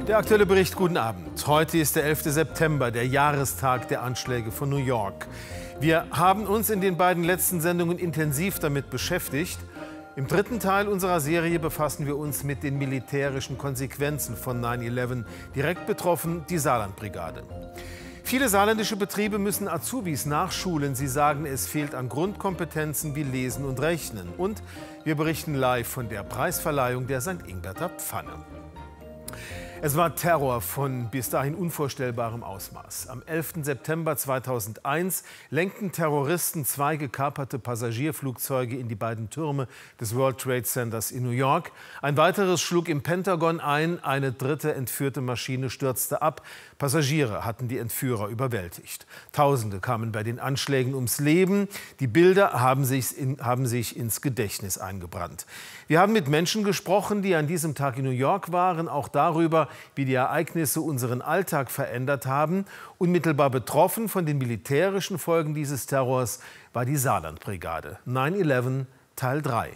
Der aktuelle Bericht, guten Abend. Heute ist der 11. September, der Jahrestag der Anschläge von New York. Wir haben uns in den beiden letzten Sendungen intensiv damit beschäftigt. Im dritten Teil unserer Serie befassen wir uns mit den militärischen Konsequenzen von 9/11. Direkt betroffen die Saarlandbrigade. Viele saarländische Betriebe müssen Azubis nachschulen. Sie sagen, es fehlt an Grundkompetenzen wie Lesen und Rechnen. Und wir berichten live von der Preisverleihung der St. Ingberter Pfanne. Es war Terror von bis dahin unvorstellbarem Ausmaß. Am 11. September 2001 lenkten Terroristen 2 gekaperte Passagierflugzeuge in die beiden Türme des World Trade Centers in New York. Ein weiteres schlug im Pentagon ein, eine dritte entführte Maschine stürzte ab. Passagiere hatten die Entführer überwältigt. Tausende kamen bei den Anschlägen ums Leben. Die Bilder haben sich ins Gedächtnis eingebrannt. Wir haben mit Menschen gesprochen, die an diesem Tag in New York waren, auch darüber, wie die Ereignisse unseren Alltag verändert haben. Unmittelbar betroffen von den militärischen Folgen dieses Terrors war die Saarlandbrigade. 9/11 Teil 3.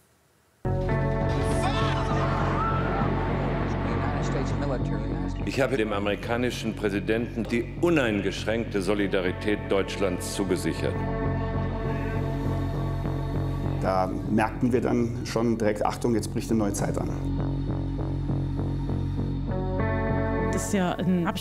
Ich habe dem amerikanischen Präsidenten die uneingeschränkte Solidarität Deutschlands zugesichert. Da merkten wir dann schon direkt, Achtung, jetzt bricht eine neue Zeit an. Das ist ja ein